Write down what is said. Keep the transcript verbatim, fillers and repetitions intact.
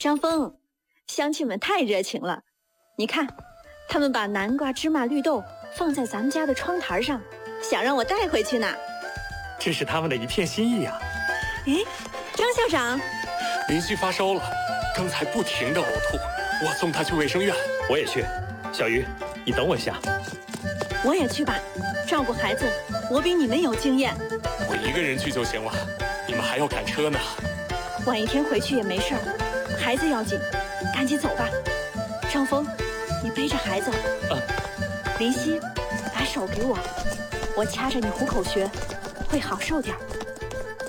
张峰，乡亲们太热情了，你看，他们把南瓜、芝麻、绿豆放在咱们家的窗台上，想让我带回去呢。 这是他们的一片心意啊。 哎，张校长， 林夕发烧了，刚才不停的呕吐，我送他去卫生院。 我也去。小鱼，你等我一下。 我也去吧，照顾孩子，我比你们有经验。 我一个人去就行了，你们还要赶车呢。 晚一天回去也没事儿，孩子要紧，赶紧走吧。张峰，你背着孩子。 啊。 林夕，把手给我，我掐着你虎口穴，会好受点。